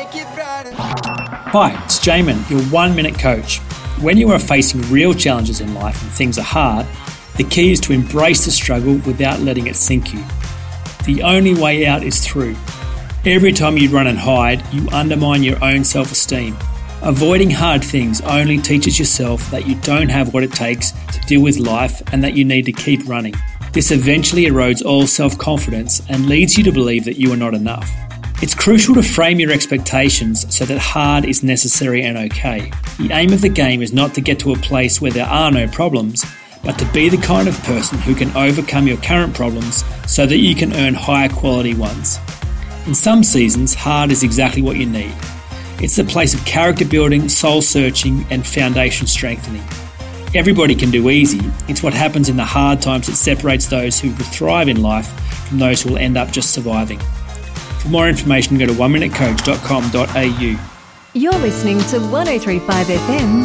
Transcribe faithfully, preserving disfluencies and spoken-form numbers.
make it brighter. Hi, it's Jamin, your one-minute coach. When you are facing real challenges in life and things are hard, the key is to embrace the struggle without letting it sink you. The only way out is through. Every time you run and hide, you undermine your own self-esteem. Avoiding hard things only teaches yourself that you don't have what it takes to deal with life and that you need to keep running. This eventually erodes all self-confidence and leads you to believe that you are not enough. It's crucial to frame your expectations so that hard is necessary and okay. The aim of the game is not to get to a place where there are no problems, but to be the kind of person who can overcome your current problems so that you can earn higher quality ones. In some seasons, hard is exactly what you need. It's a place of character building, soul searching, and foundation strengthening. Everybody can do easy. It's what happens in the hard times that separates those who will thrive in life from those who will end up just surviving. For more information, go to one minute coach dot com dot a u. You're listening to one oh three point five F M